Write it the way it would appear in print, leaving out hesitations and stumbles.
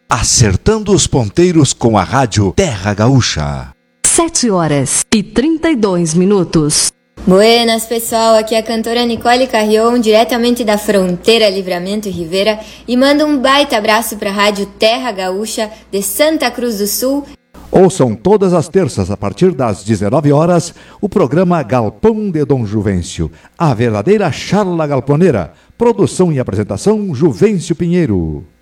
Acertando os ponteiros com a rádio Terra Gaúcha. 7h32. Buenas, pessoal, aqui é a cantora Nicole Carrion, diretamente da fronteira Livramento e Rivera, e manda um baita abraço para a rádio Terra Gaúcha de Santa Cruz do Sul. Ouçam todas as terças, a partir das 19 horas, o programa Galpão de Dom Juvencio, a verdadeira charla galponeira. Produção e apresentação, Juvencio Pinheiro.